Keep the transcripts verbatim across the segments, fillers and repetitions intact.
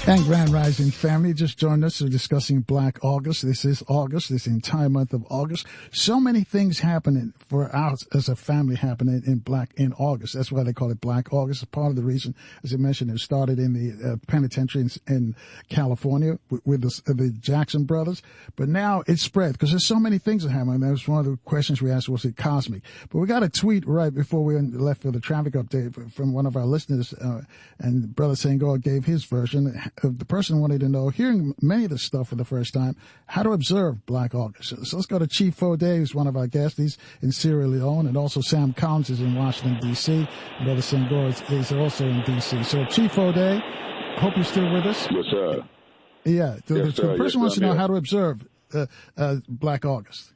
And Grand Rising family just joined us. We're discussing Black August. This is August, this entire month of August. So many things happening for us as a family happening in Black in August. That's why they call it Black August. Part of the reason, as I mentioned, it started in the uh, penitentiary in, in California with, with the, the Jackson brothers. But now it's spread because there's so many things that happen. That was one of the questions we asked, was it cosmic? But we got a tweet right before we left for the traffic update from one of our listeners, uh, and Brother Senghor gave his version. The person wanted to know, hearing many of this stuff for the first time, how to observe Black August. So let's go to Chief Fode, who's one of our guests. He's in Sierra Leone, and also Sam Collins is in Washington, D C Brother Senghor is, is also in D C So Chief Fode, hope you're still with us. Yes, sir. Yeah, the, yes, the, sir. the person yes, wants sir. to know yeah. how to observe uh, uh, Black August.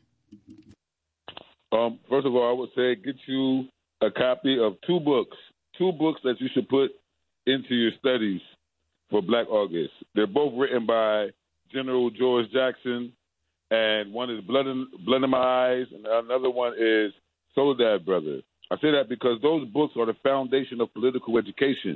Um, first of all, I would say get you a copy of two books, two books that you should put into your studies for Black August. They're both written by General George Jackson, and one is Blood in, Blood in My Eyes, and another one is Soledad Brother. I say that because those books are the foundation of political education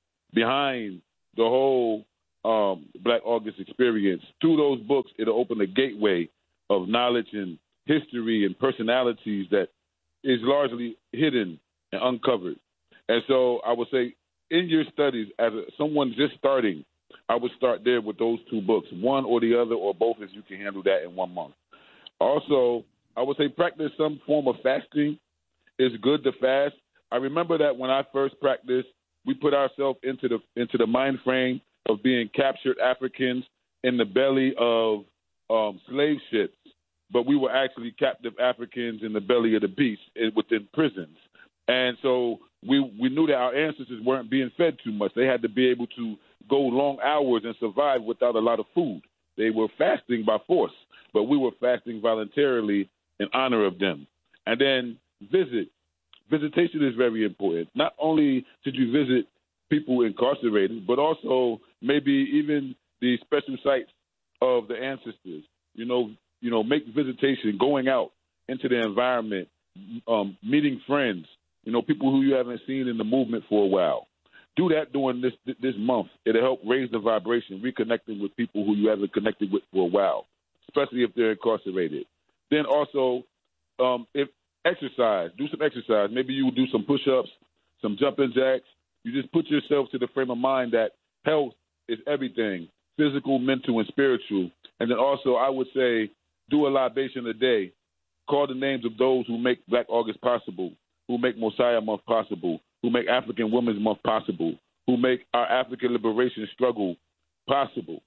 behind the whole um, Black August experience. Through those books, it'll open a gateway of knowledge and history and personalities that is largely hidden and uncovered. And so I would say, in your studies, as a, someone just starting, I would start there with those two books, one or the other, or both, if you can handle that in one month. Also, I would say practice some form of fasting. It's good to fast. I remember that when I first practiced, we put ourselves into the into the mind frame of being captured Africans in the belly of um, slave ships, but we were actually captive Africans in the belly of the beast within prisons. And so we we knew that our ancestors weren't being fed too much. They had to be able to go long hours and survive without a lot of food. They were fasting by force, but we were fasting voluntarily in honor of them. And then visit. Visitation is very important. Not only should you visit people incarcerated, but also maybe even the special sites of the ancestors. You know, you know, make visitation, going out into the environment, um, meeting friends. You know, people who you haven't seen in the movement for a while. Do that during this this month. It'll help raise the vibration, reconnecting with people who you haven't connected with for a while, especially if they're incarcerated. Then also, um, if exercise, do some exercise. Maybe you do some push-ups, some jumping jacks. You just put yourself to the frame of mind that health is everything, physical, mental, and spiritual. And then also, I would say, do a libation a day. Call the names of those who make Black August possible, who make Mosiah Month possible, who make African Women's Month possible, who make our African liberation struggle possible,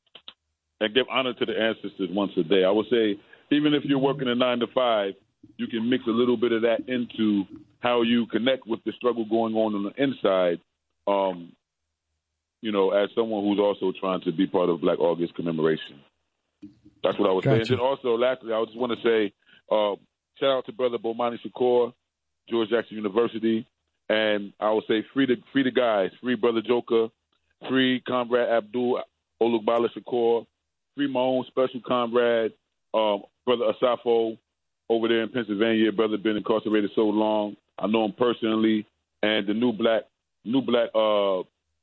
and give honor to the ancestors once a day. I would say, even if you're working a nine to five, you can mix a little bit of that into how you connect with the struggle going on on the inside, um, you know, as someone who's also trying to be part of Black August commemoration. That's what I would gotcha. say. And then also, lastly, I just want to say, uh, shout out to Brother Bomani Shakur, George Jackson University, and I would say free the free the guys, free Brother Joker, free Comrade Abdul Olugbala Shakur, free my own special comrade, um, Brother Asafo, over there in Pennsylvania. Brother been incarcerated so long, I know him personally, and the new black, new black, uh,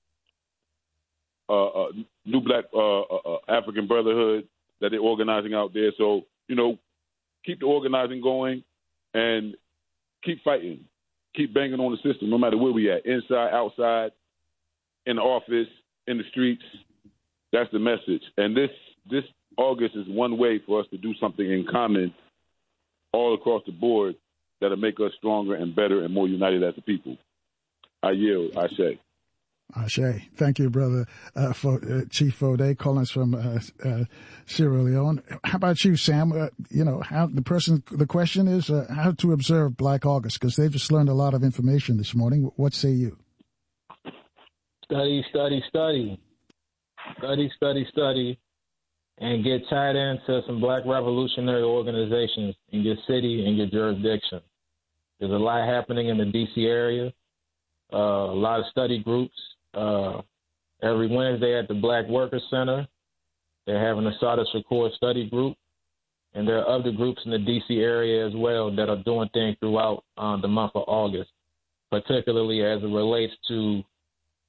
uh, uh new black uh, uh, African Brotherhood that they're organizing out there. So you know, keep the organizing going, and keep fighting. Keep banging on the system, no matter where we at, inside, outside, in the office, in the streets. That's the message. And this this August is one way for us to do something in common all across the board that'll make us stronger and better and more united as a people. I yield. I say. Ashe. Thank you, Brother uh, for, uh, Chief Fode, calling us from uh, uh, Sierra Leone. How about you, Sam? Uh, you know, how the person, the question is uh, how to observe Black August, because they've just learned a lot of information this morning. What say you? Study, study, study. Study, study, study, and get tied into some Black revolutionary organizations in your city and your jurisdiction. There's a lot happening in the D C area, uh, a lot of study groups. Uh, every Wednesday at the Black Workers Center, they're having a Sada Shakur study group, and there are other groups in the D C area as well that are doing things throughout uh, the month of August, particularly as it relates to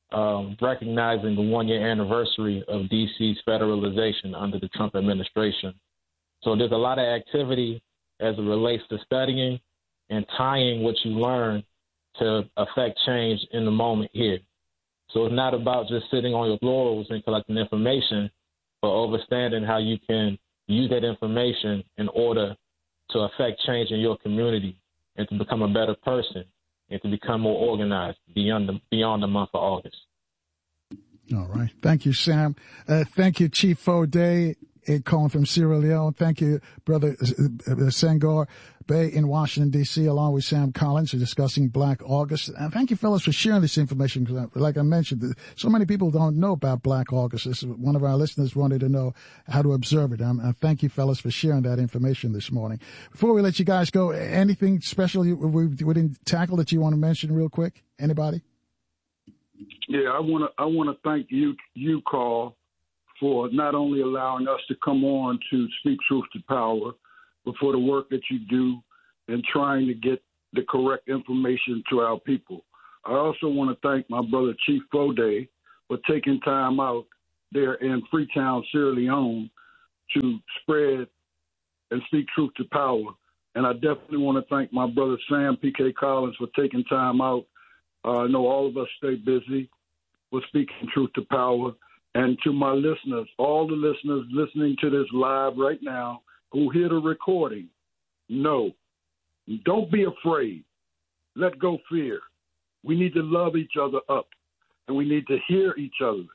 um, recognizing the one-year anniversary of D C's federalization under the Trump administration. So there's a lot of activity as it relates to studying and tying what you learn to affect change in the moment here. So it's not about just sitting on your laurels and collecting information, but understanding how you can use that information in order to affect change in your community and to become a better person and to become more organized beyond the, beyond the month of August. All right. Thank you, Sam. Uh, thank you, Chief Foday, calling from Sierra Leone. Thank you, Brother Senghor Bey in Washington, D C, along with Sam Collins, for discussing Black August. And thank you, fellas, for sharing this information. Because, like I mentioned, so many people don't know about Black August. This is one of our listeners wanted to know how to observe it. Um, and thank you, fellas, for sharing that information this morning. Before we let you guys go, anything special you, we, we didn't tackle that you want to mention real quick? Anybody? Yeah, I want to I want to thank you, you, Carl, for not only allowing us to come on to speak truth to power, but for the work that you do in trying to get the correct information to our people. I also want to thank my brother Chief Foday for taking time out there in Freetown, Sierra Leone, to spread and speak truth to power. And I definitely want to thank my brother Sam P K Collins for taking time out. Uh, I know all of us stay busy with speaking truth to power. And to my listeners, all the listeners listening to this live right now who hear the recording, no, don't be afraid. Let go fear. We need to love each other up, and we need to hear each other.